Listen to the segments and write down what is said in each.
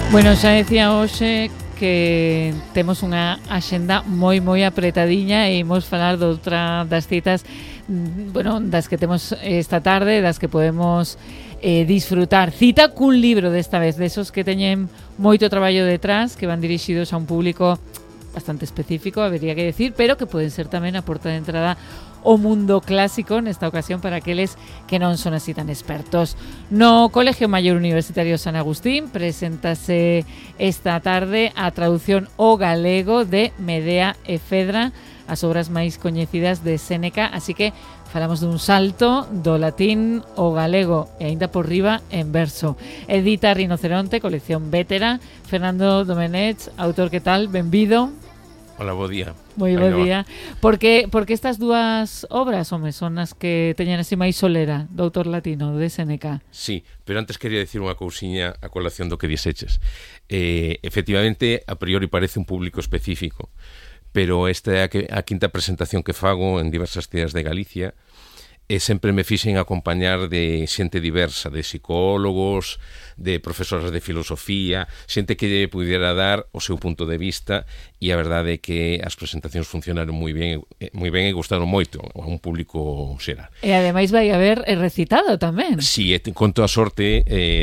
Bueno, xa decía hoxe que temos unha axenda moi apretadiña e imos falar de outra das citas, bueno, das que temos esta tarde, das que podemos disfrutar. Cita cun libro desta vez, desos que teñen moito traballo detrás, que van dirixidos a un público bastante específico, habería que decir, pero que poden ser tamén a porta de entrada o mundo clásico, nesta ocasión para aqueles que non son así tan expertos. No Colegio Maior Universitario San Agustín preséntase esta tarde a traducción ao galego de Medea e Fedra, as obras máis coñecidas de Séneca, así que falamos dun salto do latín ao galego e aínda por riba en verso. Edita Rinoceronte, colección Vétera. Fernando Domenech, autor, que tal? Benvido. Hola, bo día. Moi bo día. Porque estas dúas obras, home, son as que teñen así máis solera do autor latino, de Séneca. Sí, pero antes quería decir unha cousiña a colación do que dixeches. Efectivamente, a priori parece un público específico, pero esta é a quinta presentación que fago en diversas cidades de Galicia, e sempre me fixen acompañar de xente diversa, de psicólogos, de profesoras de filosofía, xente que pudiera dar o seu punto de vista, e a verdade é que as presentacións funcionaron moi ben e gustaron moito a un público xeral. E ademais vai haber recitado tamén. Si, sí, conto a sorte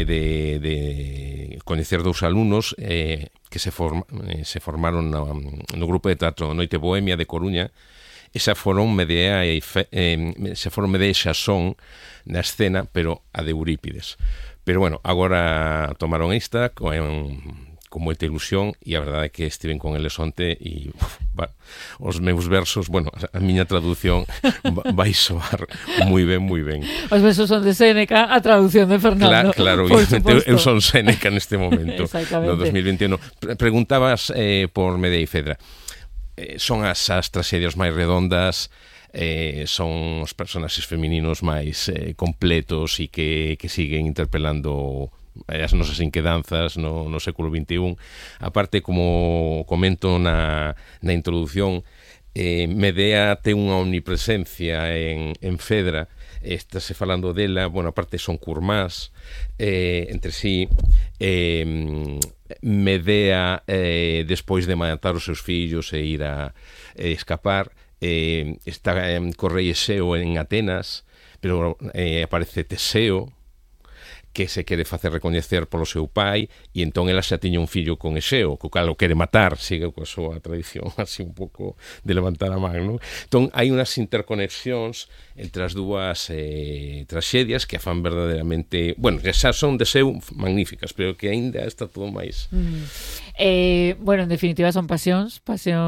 de coñecer dous alumnos que se formaron no grupo de teatro Noite Bohemia de Coruña. Esa foron Medea e Xasón na escena, pero a de Eurípides. Pero bueno, agora tomaron esta con moita ilusión, e a verdade é que estiven con eles onte e os meus versos, bueno, a miña traducción vai soar moi ben. Os versos son de Séneca, a traducción de Fernando. Claro, eu son Séneca neste momento, no 2021. Preguntabas por Medea e Fedra. Son as tragedias máis redondas, son os personaxes femininos máis completos e que siguen interpelando as nosas inquedanzas no século XXI. Aparte, como comento na introdución, Medea ten unha omnipresencia en Fedra. Estáse falando dela, bueno, aparte son curmás entre sí. Medea, despois de matar os seus fillos e ir a escapar, está co rei Exeo en Atenas, pero aparece Teseo, que se quere facer recoñecer polo seu pai, e entón ela xa tiña un fillo con Exeo, co cal o quere matar, sigue coa súa tradición así un pouco de levantar a man, non? Entón hai unhas interconexións entre as dúas tragedias que a fan verdadeiramente, bueno, xa son de seu magníficas, pero que aínda está todo máis. Bueno, en definitiva son pasións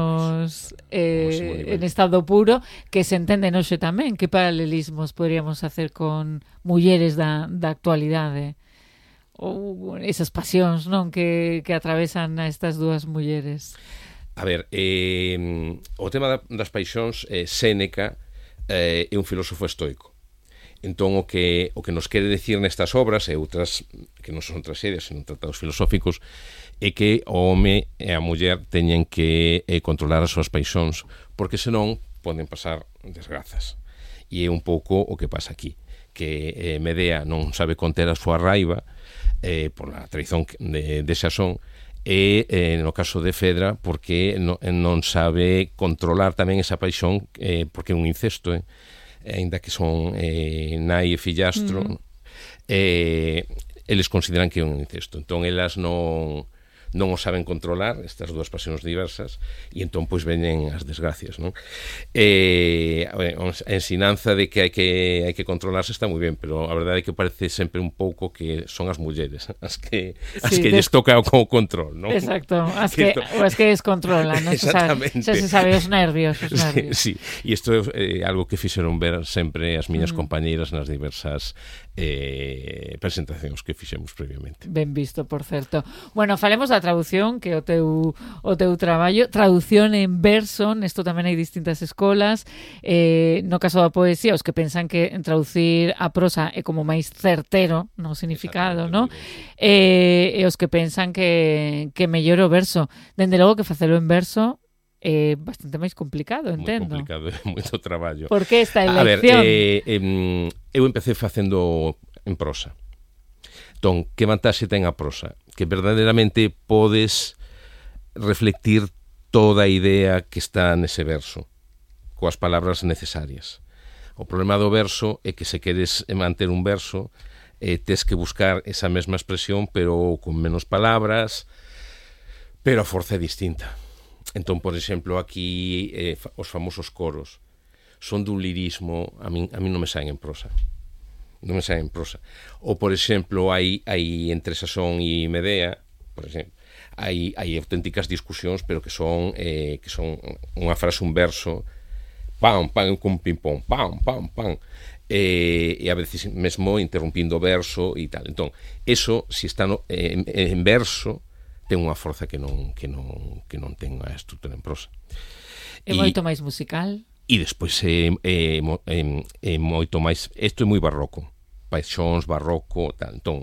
en estado puro, que se entenden hoxe tamén. Que paralelismos poderíamos hacer con mulleres da actualidade? Ou esas pasións, non, que atravesan a estas dúas mulleres? A ver, o tema das paixóns, Séneca é un filósofo estoico. Entón, o que nos quere decir nestas obras, e outras que non son tragedias, senón tratados filosóficos, é que o home e a muller teñen que controlar as súas paixóns, porque senón poden pasar desgrazas. E é un pouco o que pasa aquí, que Medea non sabe conter a súa raiva por a traición de Xasón, e no caso de Fedra porque non sabe controlar tamén esa paixón, porque é un incesto, aínda que son nai e fillastro, eles consideran que é un incesto. Entón elas non o saben controlar, estas dúas pasións diversas, e entón pois veñen as desgracias, non? A ensinanza de que hai que controlarse está moi ben, pero a verdade é que parece sempre un pouco que son as mulleres as que lles toca o control, non? Exacto, as que descontrolan, non? Xa se sabe os nervios. Sí, e isto é algo que fixeron ver sempre as miñas compañeiras nas diversas presentacións que fixemos previamente. Ben visto, por certo. Bueno, falemos da traducción, que o teu traballo, traducción en verso, nesto tamén hai distintas escolas. No caso da poesía, os que pensan que traducir a prosa é como máis certero no significado, non? E os que pensan que mellor o verso. Dende logo que facelo en verso é bastante máis complicado, entendo. Moi complicado, é moito traballo. Por que esta elección? A ver, eu empecé facendo en prosa. Entón, que vantaxe ten a prosa? Que verdadeiramente podes reflectir toda a idea que está nese verso, coas palabras necesarias. O problema do verso é que se queres manter un verso, tes que buscar esa mesma expresión, pero con menos palabras, pero a forza é distinta. Entón, por exemplo, aquí os famosos coros son dun lirismo, a mí non me saen en prosa. Non me saen en prosa. Ou, por exemplo, hai entre Sasón e Medea, por exemplo, hai auténticas discusións, pero que son unha frase, un verso, pam, pam, con ping-pong, pam, pam, pam, e a veces mesmo interrompindo o verso e tal. Entón, eso, se está en verso, ten unha forza que non ten a estrutura en prosa. É moito máis musical. E despois é moito máis... Isto é moi barroco. Paixóns, barroco, tal. Entón,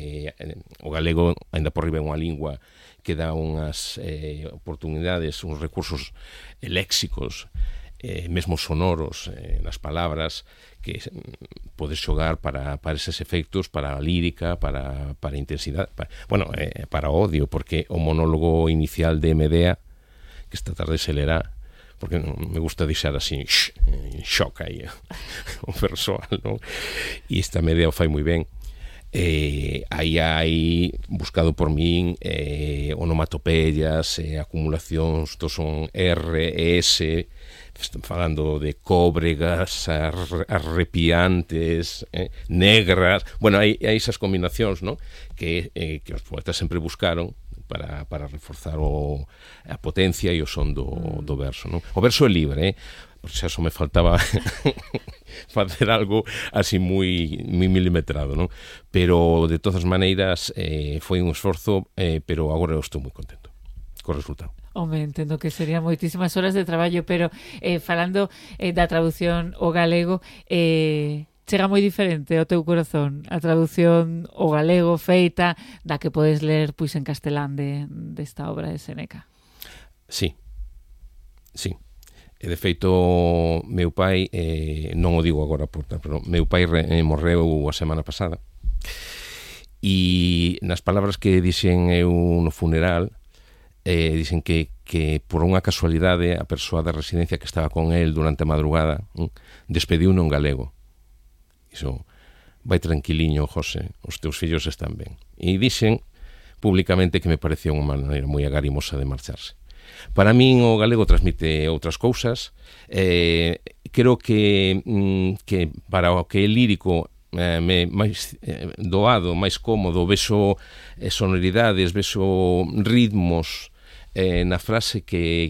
o galego, ainda por riba, é unha lingua que dá unhas oportunidades, uns recursos léxicos, mesmo sonoros nas palabras, que podes xogar para eses efectos, para a lírica, para a intensidade, para o odio, porque o monólogo inicial de Medea, que esta tarde se lerá, porque me gusta deixar así en shock aí o persoal, non? E esta Medea o fai moi ben. Aí hai buscado por min onomatopeyas, acumulacións do son R, S, falando de cóbregas, arrepiantes, negras. Bueno, hai esas combinacións, non? Que os poetas sempre buscaron para reforzar a potencia e o son do verso, non? O verso é libre, por xa só me faltaba facer algo así moi milimetrado, non? Pero de todas maneiras foi un esforzo, pero agora eu estou moi contento co resultado. Home, entendo que serían moitísimas horas de traballo, pero falando da traducción ao galego, chega moi diferente ao teu corazón a traducción ao galego feita da que podes ler pois en castelán desta obra de Séneca. Sí. E de feito, meu pai, non o digo agora, pero meu pai morreu a semana pasada, e nas palabras que dixen eu no funeral, dixen que por unha casualidade a persoa da residencia que estaba con el durante a madrugada despediu en galego. Iso, vai tranquiliño, José, os teus fillos están ben. E dixen públicamente que me parecía unha maneira moi agarimosa de marcharse. Para min o galego transmite outras cousas. Creo que para o que é lírico, máis doado, máis cómodo, vexo sonoridades, vexo ritmos na frase que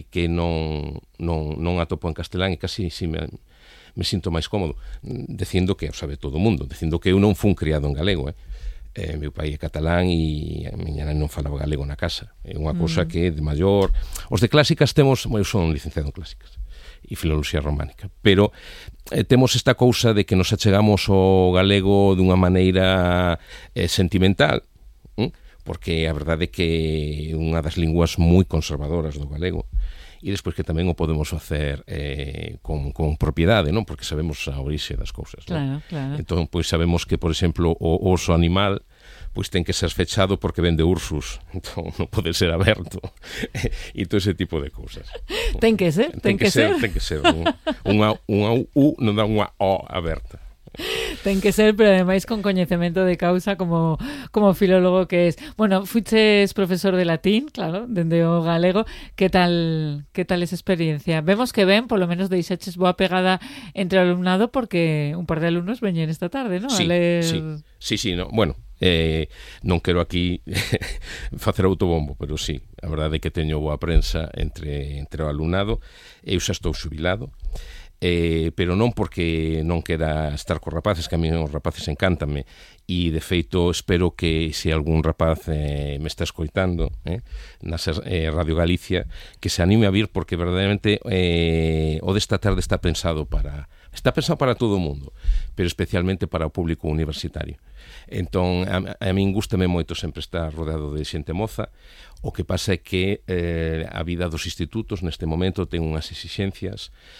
non atopo en castelán, e casi si me sinto máis cómodo dicindo que o sabe todo o mundo, dicindo que eu non fun criado en galego, meu pai é catalán e a miña nai non falaba galego na casa. É unha cousa que de maior... Os de clásicas temos... Eu son licenciado en clásicas e filoloxía románica, pero temos esta cousa de que nos achegamos ao galego dunha maneira sentimental, porque a verdade é que é unha das linguas moi conservadoras do galego, e despois que tamén o podemos facer con propiedade, non? Porque sabemos a orixe das cousas, non? Claro. Entón, pois sabemos que, por exemplo, o oso animal pois ten que ser fechado porque ven de Ursus, entón non pode ser aberto, e todo ese tipo de cousas. Ten que ser. Ten que ser. Unha U non dá unha O aberta. Ten que ser, pero ademais con coñecemento de causa como filólogo que es. Bueno, fuches profesor de latín, claro, dende o galego. Que tal esa experiencia? Vemos que ben, polo menos deixaches boa pegada entre o alumnado, porque un par de alumnos veñen esta tarde, non? Sí, no. Bueno, non quero aquí facer autobombo, pero sí, a verdade é que teño boa prensa entre o alumnado. Eu xa estou xubilado, pero non porque non quera estar cos rapaces, que a mí os rapaces encántame, e de feito espero que se algún rapaz me está escoitando na Radio Galicia, que se anime a vir, porque verdadeiramente o desta tarde está pensado para todo o mundo, pero especialmente para o público universitario. Entón, a min gústame moito sempre estar rodeado de xente moza. O que pasa é que a vida dos institutos neste momento ten unhas exixencias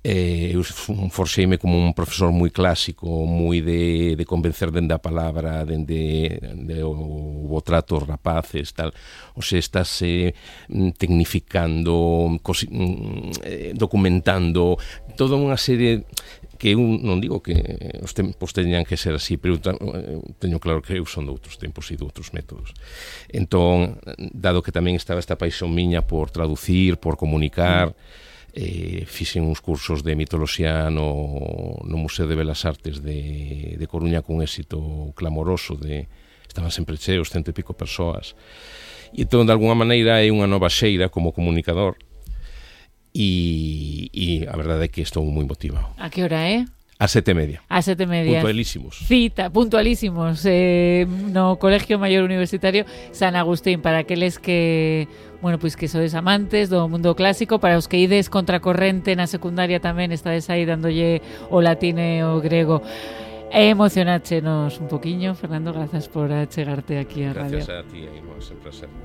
eu forxeime como un profesor moi clásico, moi de convencer dende a palabra, dende o trato aos rapaces, tal. O sea, estás tecnificando, documentando, toda unha serie que eu non digo que os tempos teñan que ser así, pero teño claro que eu son de outros tempos e de outros métodos. Entón, dado que tamén estaba esta paixón miña por traducir, por comunicar, fixen uns cursos de mitoloxía no Museo de Belas Artes de Coruña con éxito clamoroso, estaban sempre cheos, 100 e pico persoas, e entón de alguna maneira é unha nova xeira como comunicador, e a verdade é que estou moi motivado. A que hora é? A 7:30. A 7:30. Puntualísimos. Cita, puntualísimos. No Colegio Maior Universitario San Agustín, para aqueles que, bueno, pois que sodes amantes do mundo clásico, para os que ides contracorrente na secundaria tamén, estades aí dándolle o latín e o grego. Emocionáchenos un poquiño, Fernando, grazas por achegarte aquí a radio. Gracias a ti, Aimo, é sempre placer.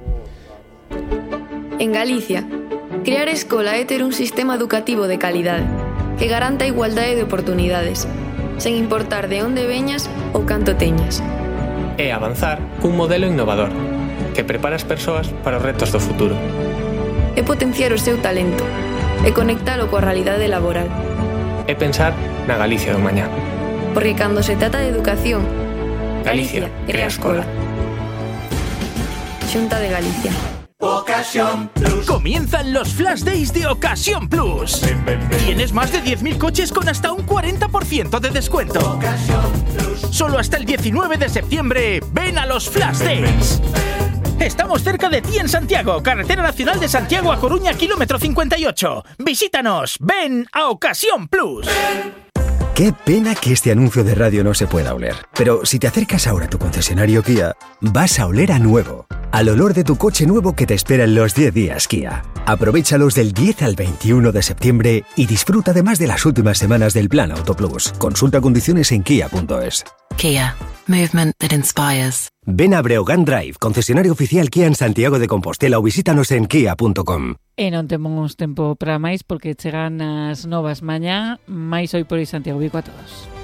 En Galicia, crear escola é ter un sistema educativo de calidade que garanta a igualdade de oportunidades, sen importar de onde veñas ou canto teñas. É avanzar cun modelo innovador que prepara as persoas para os retos do futuro. É potenciar o seu talento e conectalo coa realidade laboral. É pensar na Galicia do mañá. Porque cando se trata de educación, Galicia crea escola. Xunta de Galicia. Ocasión Plus. Comienzan los Flash Days de Ocasión Plus. Tienes más de 10.000 coches con hasta un 40% de descuento. Ocasión Plus. Solo hasta el 19 de septiembre. Ven a los Flash Days. Estamos cerca de ti en Santiago, Carretera Nacional de Santiago a Coruña, kilómetro 58. Visítanos. Ven a Ocasión Plus. Qué pena que este anuncio de radio no se pueda oler. Pero si te acercas ahora a tu concesionario Kia, vas a oler a nuevo. Al olor de tu coche nuevo que te espera en los 10 días Kia. Aprovéchalos del 10 al 21 de septiembre y disfruta además de las últimas semanas del Plan Auto Plus. Consulta condiciones en kia.es. Kia. Movement that inspires. Ven a Breogán Drive, concesionario oficial Kia en Santiago de Compostela, ou visítanos en kia.com. E non temos tempo para máis porque chegan as novas mañá, máis hoy por hoy Santiago. Bico a todos.